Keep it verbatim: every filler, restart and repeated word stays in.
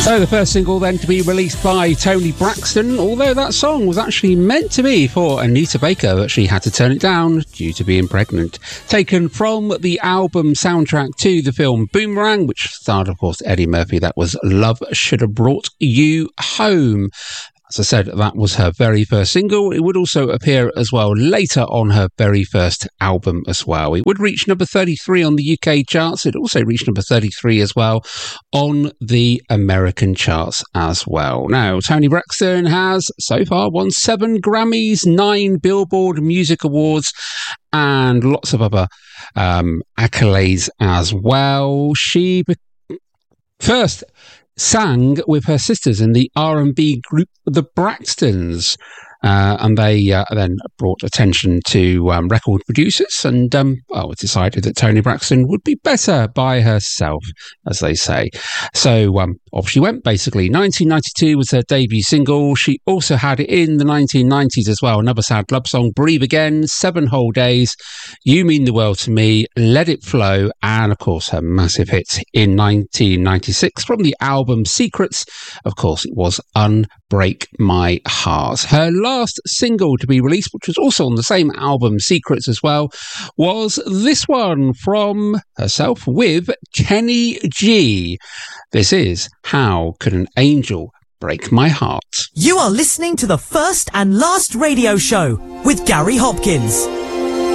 So the first single then to be released by Toni Braxton, although that song was actually meant to be for Anita Baker, but she had to turn it down due to being pregnant. Taken from the album soundtrack to the film Boomerang, which starred, of course, Eddie Murphy. That was Love Should Have Brought You Home. As I said, that was her very first single. It would also appear as well later on her very first album as well. It would reach number thirty-three on the U K charts. It also reached number thirty-three as well on the American charts as well. Now, Toni Braxton has so far won seven Grammys, nine Billboard Music Awards, and lots of other um, accolades as well. She be- first sang with her sisters in the R and B group The Braxtons. Uh, and they uh, then brought attention to um, record producers and um, well, decided that Toni Braxton would be better by herself, as they say. So um, off she went, basically. nineteen ninety-two was her debut single. She also had it in the nineteen nineties as well. Another sad love song, Breathe Again, Seven Whole Days, You Mean the World to Me, Let It Flow, and of course her massive hit in nineteen ninety-six from the album Secrets. Of course, it was Unbreak My Heart. Her last single to be released, which was also on the same album Secrets as well, was this one from herself with Kenny G. This is How Could an Angel Break My Heart? You are listening to the First and Last Radio Show with Gary Hopkins.